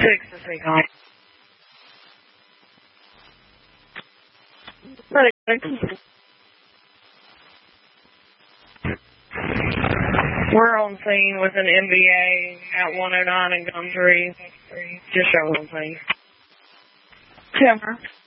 to speak on. We're on scene with an MVA at 109 and Gumtree. Just show on scene. Cover.